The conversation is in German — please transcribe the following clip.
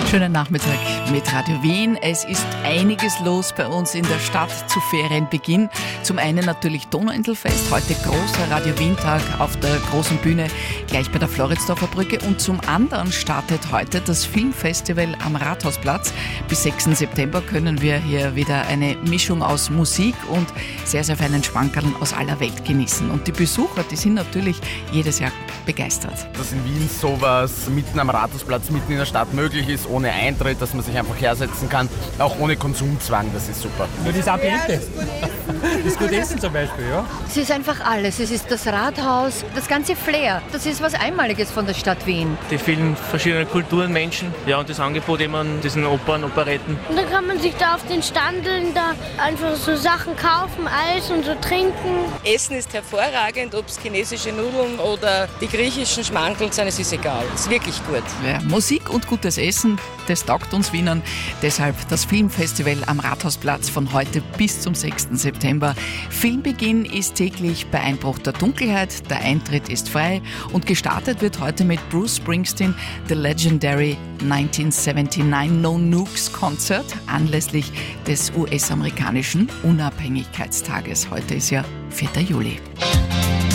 Schönen Nachmittag mit Radio Wien. Es ist einiges los bei uns in der Stadt zu Ferienbeginn. Zum einen natürlich Donauinselfest, heute großer Radio Wien-Tag auf der großen Bühne gleich bei der Floridsdorfer Brücke. Und zum anderen startet heute das Filmfestival am Rathausplatz. Bis 6. September können wir hier wieder eine Mischung aus Musik und sehr, sehr feinen Schmankerln aus aller Welt genießen. Und die Besucher, die sind natürlich jedes Jahr begeistert. Dass in Wien sowas mitten am Rathausplatz, mitten in der Stadt möglich ist, ohne Eintritt, dass man sich einfach hersetzen kann, auch ohne Konsumzwang, das ist super. Nur das Ambiente, das gute Essen zum Beispiel, ja? Es ist einfach alles. Es ist das Rathaus, das ganze Flair. Das ist was Einmaliges von der Stadt Wien. Die vielen verschiedenen Kulturen, Menschen, ja, und das Angebot eben diesen Opern, Operetten. Und dann kann man sich da auf den Standeln da einfach so Sachen kaufen, Eis und so trinken. Essen ist hervorragend, ob es chinesische Nudeln oder die griechischen Schmankerl sind, es ist egal. Es ist wirklich gut. Ja, Musik und gutes Essen, das taugt uns Wienern. Deshalb das Filmfestival am Rathausplatz von heute bis zum 6. September. Filmbeginn ist täglich bei Einbruch der Dunkelheit. Der Eintritt ist frei und gestartet wird heute mit Bruce Springsteen, The Legendary 1979 No Nukes Concert anlässlich des US-amerikanischen Unabhängigkeitstages. Heute ist ja 4. Juli.